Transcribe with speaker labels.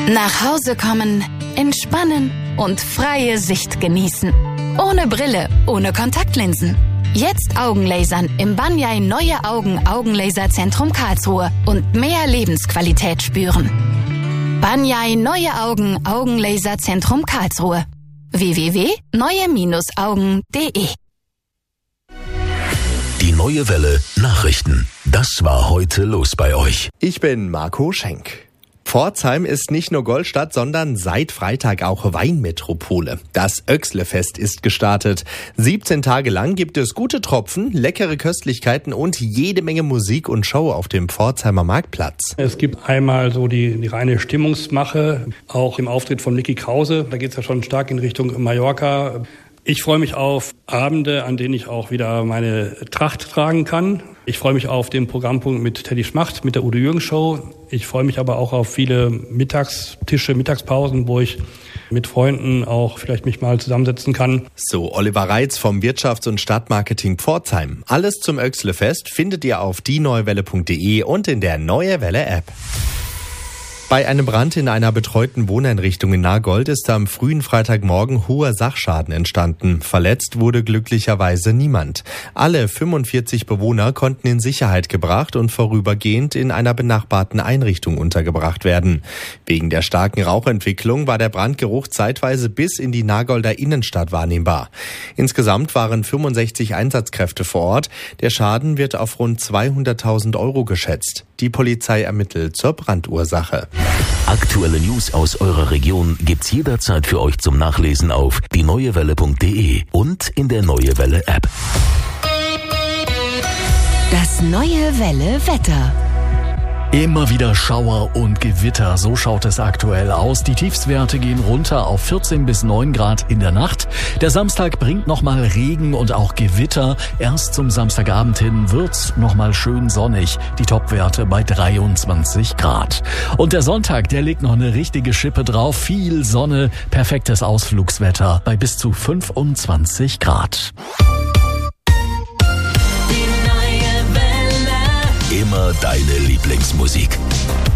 Speaker 1: Nach Hause kommen, entspannen und freie Sicht genießen. Ohne Brille, ohne Kontaktlinsen. Jetzt Augenlasern im Banyai Neue Augen Augenlaserzentrum Karlsruhe und mehr Lebensqualität spüren. Banyai Neue Augen Augenlaserzentrum Karlsruhe. www.neue-augen.de.
Speaker 2: Die Neue Welle Nachrichten. Das war heute los bei euch.
Speaker 3: Ich bin Marco Schenk. Pforzheim ist nicht nur Goldstadt, sondern seit Freitag auch Weinmetropole. Das Oechsle-Fest ist gestartet. 17 Tage lang gibt es gute Tropfen, leckere Köstlichkeiten und jede Menge Musik und Show auf dem Pforzheimer Marktplatz.
Speaker 4: Es gibt einmal so die reine Stimmungsmache, auch im Auftritt von Niki Krause. Da geht es ja schon stark in Richtung Mallorca. Ich freue mich auf Abende, an denen ich auch wieder meine Tracht tragen kann. Ich freue mich auf den Programmpunkt mit Teddy Schmacht, mit der Udo Jürgens Show. Ich freue mich aber auch auf viele Mittagstische, Mittagspausen, wo ich mit Freunden auch vielleicht mich mal zusammensetzen kann.
Speaker 3: So Oliver Reitz vom Wirtschafts- und Stadtmarketing Pforzheim. Alles zum Oechsle-Fest findet ihr auf dieneuewelle.de und in der Neue Welle App. Bei einem Brand in einer betreuten Wohneinrichtung in Nagold ist am frühen Freitagmorgen hoher Sachschaden entstanden. Verletzt wurde glücklicherweise niemand. Alle 45 Bewohner konnten in Sicherheit gebracht und vorübergehend in einer benachbarten Einrichtung untergebracht werden. Wegen der starken Rauchentwicklung war der Brandgeruch zeitweise bis in die Nagolder Innenstadt wahrnehmbar. Insgesamt waren 65 Einsatzkräfte vor Ort. Der Schaden wird auf rund 200.000 € geschätzt. Die Polizei ermittelt zur Brandursache.
Speaker 2: Aktuelle News aus eurer Region gibt's jederzeit für euch zum Nachlesen auf dieneuewelle.de und in der Neue Welle App.
Speaker 1: Das Neue Welle Wetter.
Speaker 5: Immer wieder Schauer und Gewitter, so schaut es aktuell aus. Die Tiefstwerte gehen runter auf 14 bis 9 Grad in der Nacht. Der Samstag bringt nochmal Regen und auch Gewitter. Erst zum Samstagabend hin wird's nochmal schön sonnig. Die Topwerte bei 23 Grad. Und der Sonntag, der legt noch eine richtige Schippe drauf. Viel Sonne, perfektes Ausflugswetter bei bis zu 25 Grad.
Speaker 2: Immer deine Lieblingsmusik.